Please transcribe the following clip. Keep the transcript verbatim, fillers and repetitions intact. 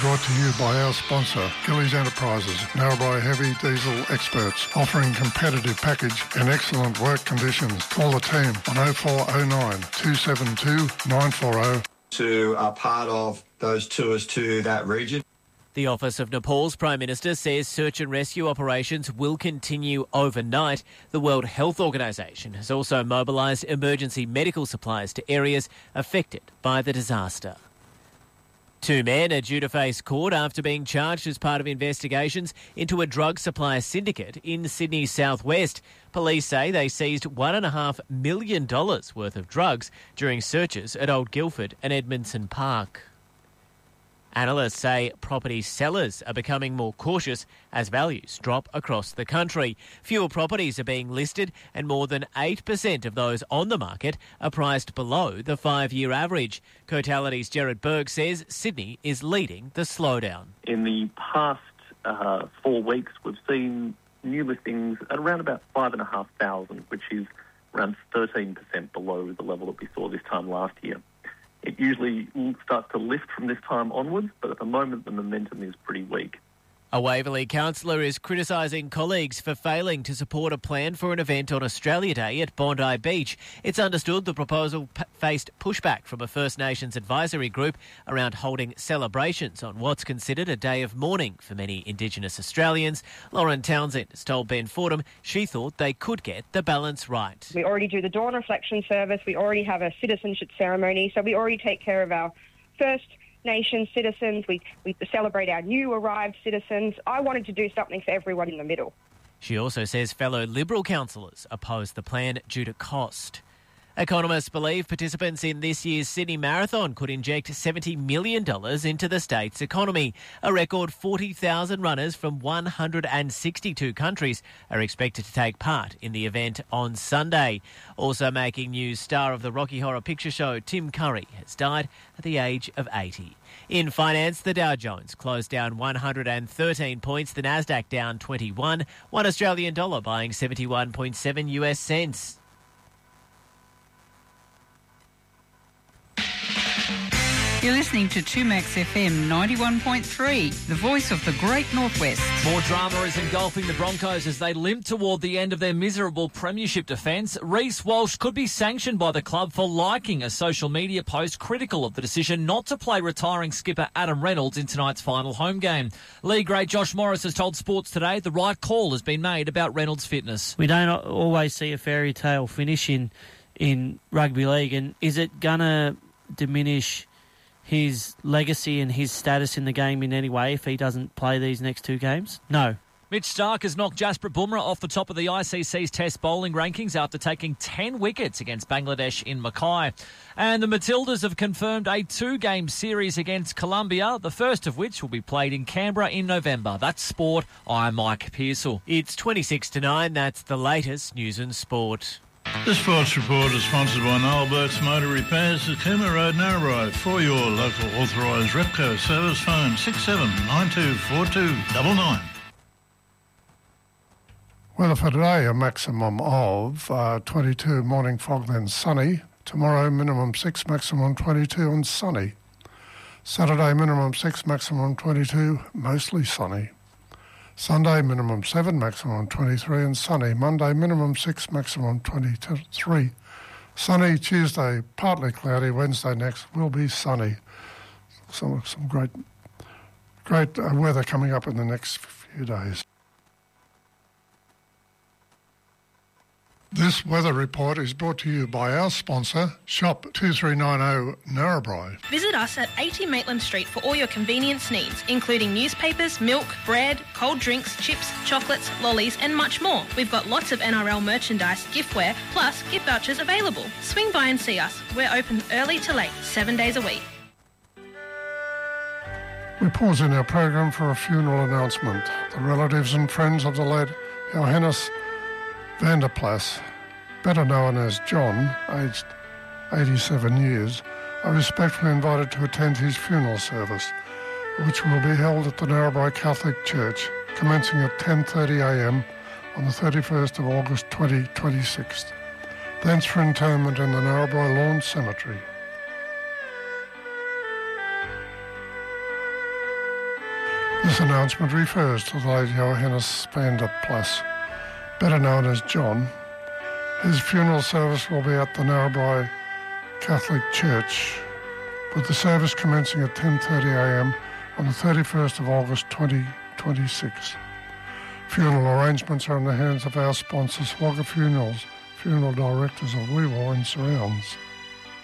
brought to you by our sponsor, Gillies Enterprises, Narrabri heavy diesel experts, offering competitive package and excellent work conditions. Call the team on oh four oh nine, two seven two, nine four oh. To are part of those tours to that region. The Office of Nepal's Prime Minister says search and rescue operations will continue overnight. The World Health Organization has also mobilised emergency medical supplies to areas affected by the disaster. Two men are due to face court after being charged as part of investigations into a drug supply syndicate in Sydney's southwest. Police say they seized one point five million dollars worth of drugs during searches at Old Guildford and Edmondson Park. Analysts say property sellers are becoming more cautious as values drop across the country. Fewer properties are being listed and more than eight percent of those on the market are priced below the five-year average. Cotality's Gerard Berg says Sydney is leading the slowdown. In the past uh, four weeks, we've seen new listings at around about five thousand five hundred, which is around thirteen percent below the level that we saw this time last year. It usually starts to lift from this time onwards, but at the moment the momentum is pretty weak. A Waverley councillor is criticising colleagues for failing to support a plan for an event on Australia Day at Bondi Beach. It's understood the proposal p- faced pushback from a First Nations advisory group around holding celebrations on what's considered a day of mourning for many Indigenous Australians. Lauren Townsend has told Ben Fordham she thought they could get the balance right. We already do the dawn reflection service. We already have a citizenship ceremony, so we already take care of our First Nation citizens, we, we celebrate our new arrived citizens. I wanted to do something for everyone in the middle. She also says fellow Liberal councillors oppose the plan due to cost. Economists believe participants in this year's Sydney Marathon could inject seventy million dollars into the state's economy. A record forty thousand runners from one hundred sixty-two countries are expected to take part in the event on Sunday. Also making news, star of the Rocky Horror Picture Show, Tim Curry, has died at the age of eighty. In finance, the Dow Jones closed down one hundred thirteen points, the Nasdaq down twenty-one, one Australian dollar buying seventy-one point seven US cents. You're listening to two Max F M ninety-one point three, the voice of the Great Northwest. More drama is engulfing the Broncos as they limp toward the end of their miserable premiership defence. Reece Walsh could be sanctioned by the club for liking a social media post critical of the decision not to play retiring skipper Adam Reynolds in tonight's final home game. League great Josh Morris has told Sports Today the right call has been made about Reynolds' fitness. We don't always see a fairy tale finish in, in rugby league, and is it going to diminish his legacy and his status in the game in any way if he doesn't play these next two games? No. Mitch Starc has knocked Jasprit Bumrah off the top of the I C C's Test bowling rankings after taking ten wickets against Bangladesh in Mackay. And the Matildas have confirmed a two-game series against Colombia, the first of which will be played in Canberra in November. That's Sport. I'm Mike Pearsall. It's twenty-six to nine. That's the latest news and sport. The Sports Report is sponsored by Noel Burt's Motor Repairs at Cooma Road, Narrabri. For your local authorised Repco service, phone six seven nine two four two nine nine. Weather for today, a maximum of uh, twenty-two, morning fog then sunny. Tomorrow minimum six, maximum twenty-two and sunny. Saturday minimum six, maximum twenty-two, mostly sunny. Sunday minimum seven, maximum twenty-three and sunny. Monday minimum six, maximum twenty-three. Sunny. Tuesday partly cloudy. Wednesday next will be sunny. Some some great great uh, weather coming up in the next few days. This weather report is brought to you by our sponsor, Shop two three nine zero Narrabri. Visit us at eighty Maitland Street for all your convenience needs, including newspapers, milk, bread, cold drinks, chips, chocolates, lollies and much more. We've got lots of N R L merchandise, giftware, plus gift vouchers available. Swing by and see us. We're open early to late, seven days a week. We pause in our program for a funeral announcement. The relatives and friends of the late Johannes Vanderplas, better known as John, aged eighty-seven years, are respectfully invited to attend his funeral service, which will be held at the Narrabri Catholic Church, commencing at ten thirty a m on the thirty-first of August twenty twenty-six. Thence for interment in the Narrabri Lawn Cemetery. This announcement refers to the late Johannes Spander Plus, better known as John. His funeral service will be at the Narrabri Catholic Church, with the service commencing at ten thirty a m on the thirty-first of August twenty twenty-six. Funeral arrangements are in the hands of our sponsors, Wagga Funerals, funeral directors of Weewar and surrounds.